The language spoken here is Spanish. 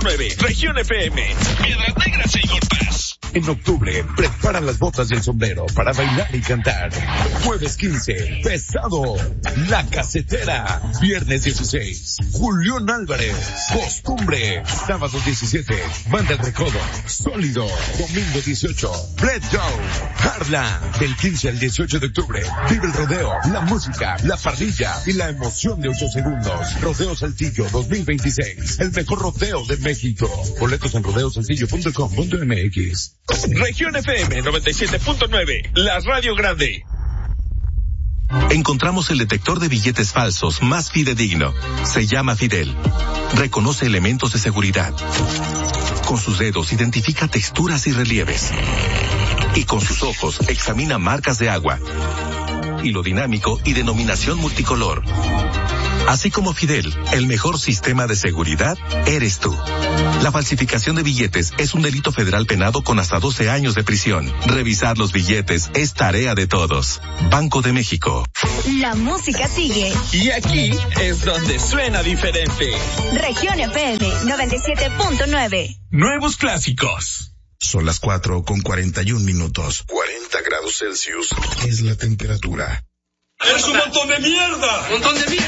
97.9, Región FM, Piedras Negras e Igorpaz. En octubre, prepara las botas y el sombrero para bailar y cantar. Jueves 15, Pesado, La Casetera. Viernes 16, Julián Álvarez, Costumbre. Sábado 17, Banda El Recodo, Sólido. Domingo 18, Red Down, Harlan. Del 15 al 18 de octubre, vive el rodeo, la música, la parrilla y la emoción de 8 segundos. Rodeo Saltillo 2026, el mejor rodeo de México. Boletos en rodeosaltillo.com.mx. Región FM 97.9, la radio grande. Encontramos el detector de billetes falsos más fidedigno. Se llama Fidel. Reconoce elementos de seguridad. Con sus dedos identifica texturas y relieves. Y con sus ojos examina marcas de agua, hilo dinámico y denominación multicolor. Así como Fidel, el mejor sistema de seguridad eres tú. La falsificación de billetes es un delito federal penado con hasta 12 años de prisión. Revisar los billetes es tarea de todos. Banco de México. La música sigue. Y aquí es donde suena diferente. Región FM 97.9. Nuevos clásicos. Son las 4:41. 40 grados Celsius es la temperatura. ¡Es un montón de mierda! ¡Un montón de mierda!